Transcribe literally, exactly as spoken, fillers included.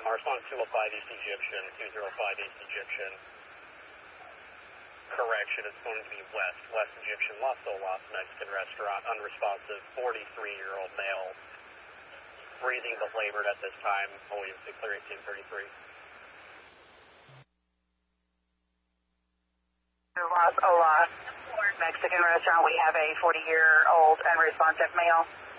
our response two oh five East Egyptian, two oh five East Egyptian. Correction, it's going to be West, West Egyptian, Las Olas, Mexican restaurant, unresponsive, forty-three-year-old male, breathing but labored at this time, Williams to clear eighteen thirty-three. Las Olas, Mexican restaurant, we have a forty-year-old unresponsive male.